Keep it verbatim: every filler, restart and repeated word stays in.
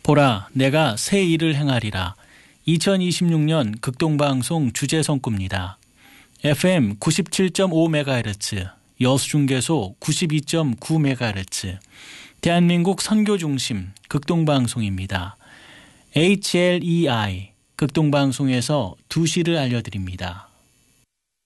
보라, 내가 새 일을 행하리라. 이천이십육 년 극동방송 주제성구입니다. 에프엠 구십칠 점 오 메가헤르츠, 여수중계소 구십이 점 구 메가헤르츠, 대한민국 선교중심 극동방송입니다. 에이치엘이아이 극동방송에서 두 시를 알려드립니다.